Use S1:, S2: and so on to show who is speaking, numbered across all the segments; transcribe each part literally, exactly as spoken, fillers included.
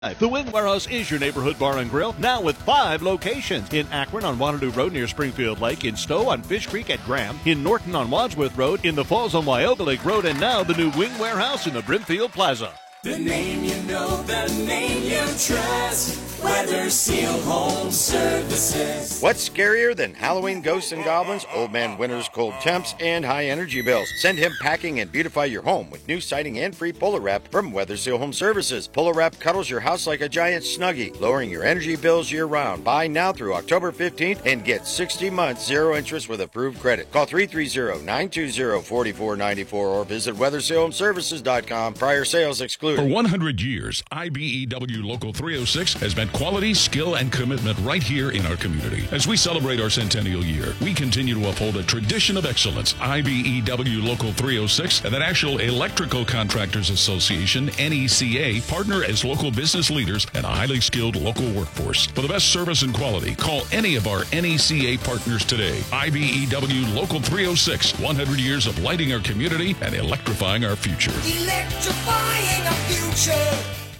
S1: The Wing Warehouse is your neighborhood bar and grill, now with five locations. In Akron on Wanadoo Road near Springfield Lake, in Stowe on Fish Creek at Graham, in Norton on Wadsworth Road, in the Falls on Wyoga Lake Road, and now the new Wing Warehouse in the Brimfield Plaza.
S2: The name you know, the name you trust. Weather Seal Home Services.
S3: What's scarier than Halloween ghosts and goblins, old man winters, cold temps, and high energy bills? Send him packing and beautify your home with new siding and free Polar Wrap from Weather Seal Home Services. Polar Wrap cuddles your house like a giant Snuggie, lowering your energy bills year round. Buy now through October fifteenth and get sixty months zero interest with approved credit. Call three three zero, nine two zero, four four nine four or visit weather seal home services dot com. Prior sales excluded.
S4: For one hundred years, I B E W Local three oh six has been quality, skill, and commitment right here in our community. As we celebrate our centennial year, we continue to uphold a tradition of excellence. I B E W Local three oh six and the National Electrical Contractors Association, N E C A, partner as local business leaders and a highly skilled local workforce. For the best service and quality, call any of our N E C A partners today. I B E W Local three oh six, one hundred years of lighting our community and electrifying our future.
S2: Electrifying our future.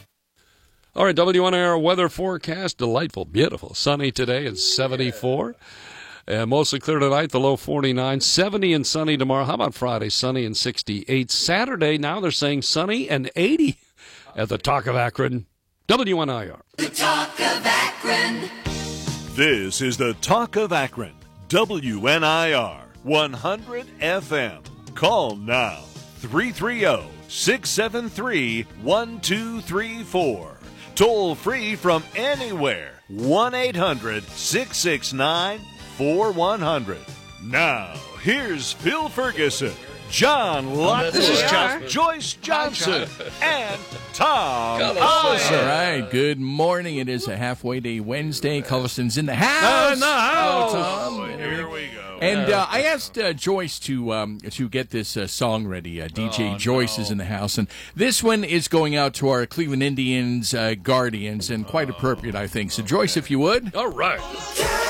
S5: All right, W N I R weather forecast. Delightful, beautiful, sunny today and seventy-four. Uh, mostly clear tonight, the low forty-nine. seventy and sunny tomorrow. How about Friday? Sunny and sixty-eight. Saturday, now they're saying sunny and eighty at the Talk of Akron. W N I R.
S2: The Talk of Akron.
S1: This is the Talk of Akron. W N I R one hundred F M. Call now. three three zero, six seven three, one two three four. Toll free from anywhere. one eight hundred, six six nine, four one zero zero. Now, here's Phil Ferguson, John Lockwood,
S6: This is John.
S1: Joyce Johnson, and Tom
S6: All
S1: Collison.
S6: right, good morning. It is a halfway day Wednesday. Collison's in the house.
S1: In the house.
S6: Oh, Tom.
S1: Here we go.
S6: And uh, I asked uh, Joyce to um, to get this uh, song ready. Uh, D J
S1: Oh,
S6: Joyce
S1: no.
S6: is in the house, and this one is going out to our Cleveland Indians uh, Guardians, and quite appropriate, I think. So, Joyce, if you would.
S5: All right.